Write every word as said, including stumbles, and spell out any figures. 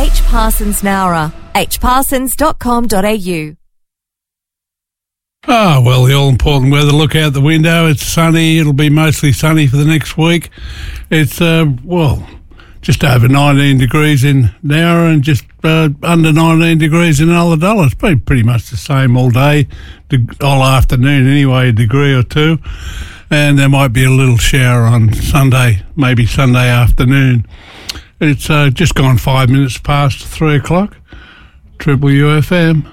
H. Parsons Nowra, h parsons dot com dot a u. Ah, well, the all-important weather. Look out the window. It's sunny. It'll be mostly sunny for the next week. It's, uh, well, just over nineteen degrees in Nowra and just uh, under nineteen degrees in Ulladulla. It's been pretty much the same all day, all afternoon anyway, a degree or two. And there might be a little shower on Sunday, maybe Sunday afternoon. It's uh, just gone five minutes past three o'clock. Triple U F M.